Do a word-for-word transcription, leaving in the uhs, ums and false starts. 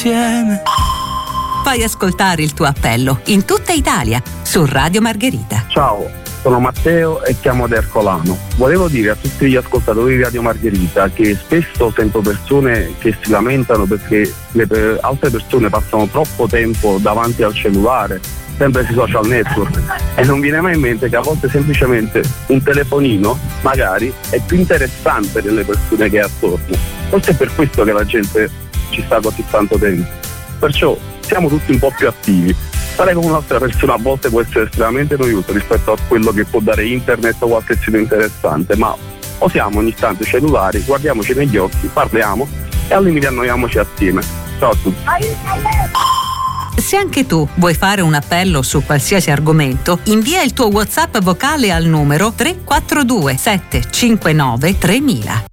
insieme. Fai ascoltare il tuo appello in tutta Italia su Radio Margherita. Ciao, sono Matteo e chiamo da Ercolano. Volevo dire a tutti gli ascoltatori di Radio Margherita che spesso sento persone che si lamentano perché le per- altre persone passano troppo tempo davanti al cellulare, sempre sui social network, e non viene mai in mente che a volte semplicemente un telefonino magari è più interessante delle persone che è attorno. Forse è per questo che la gente ci sta così tanto tempo. Perciò siamo tutti un po' più attivi. Stare con un'altra persona a volte può essere estremamente noioso rispetto a quello che può dare internet o qualche sito interessante, ma usiamo ogni tanto i cellulari, guardiamoci negli occhi, parliamo e al limite annoiamoci assieme. Ciao a tutti. Se anche tu vuoi fare un appello su qualsiasi argomento, invia il tuo WhatsApp vocale al numero tre quattro due sette cinque nove tremila.